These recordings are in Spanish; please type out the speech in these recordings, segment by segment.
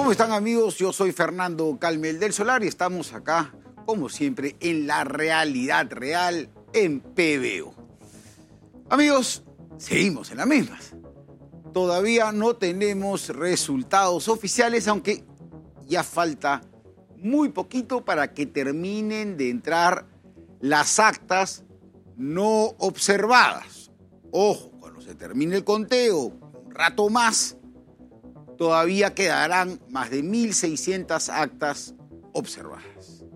¿Cómo están, amigos? Yo soy Fernando Calmel del Solar y estamos acá, como siempre, en la realidad real en PBO. Amigos, seguimos en las mismas. Todavía no tenemos resultados oficiales, aunque ya falta muy poquito para que terminen de entrar las actas no observadas. Ojo, cuando se termine el conteo, un rato más, todavía quedarán más de 1.600 actas observadas.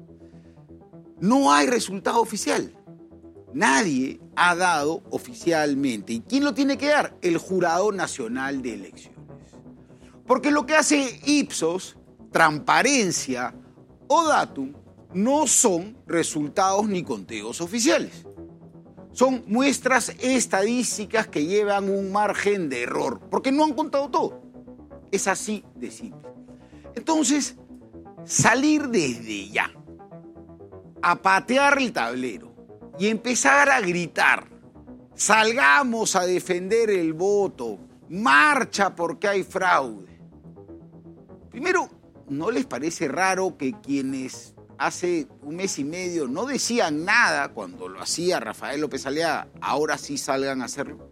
No hay resultado oficial. Nadie ha dado oficialmente. ¿Y quién lo tiene que dar? El Jurado Nacional de Elecciones. Porque lo que hace Ipsos, Transparencia o Datum no son resultados ni conteos oficiales. Son muestras estadísticas que llevan un margen de error, porque no han contado todo. Es así de simple. Entonces, salir desde ya, a patear el tablero y empezar a gritar, salgamos a defender el voto, marcha porque hay fraude. Primero, ¿no les parece raro que quienes hace un mes y medio no decían nada cuando lo hacía Rafael López Aliaga, ahora sí salgan a hacerlo?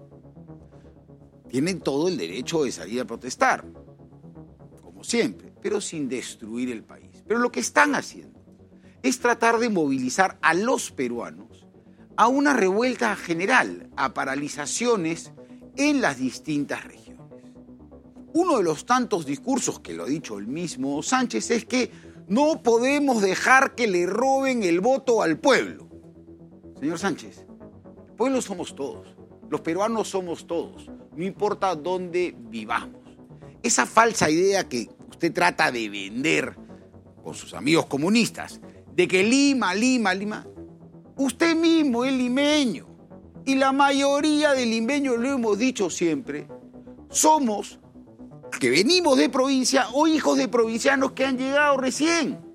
Tienen todo el derecho de salir a protestar, como siempre, pero sin destruir el país. Pero lo que están haciendo es tratar de movilizar a los peruanos a una revuelta general, a paralizaciones en las distintas regiones. Uno de los tantos discursos que lo ha dicho el mismo Sánchez es que no podemos dejar que le roben el voto al pueblo. Señor Sánchez, el pueblo somos todos, los peruanos somos todos, no importa dónde vivamos. Esa falsa idea que usted trata de vender con sus amigos comunistas, de que Lima, usted mismo es limeño, y la mayoría de limeños, lo hemos dicho siempre, somos que venimos de provincia o hijos de provincianos que han llegado recién.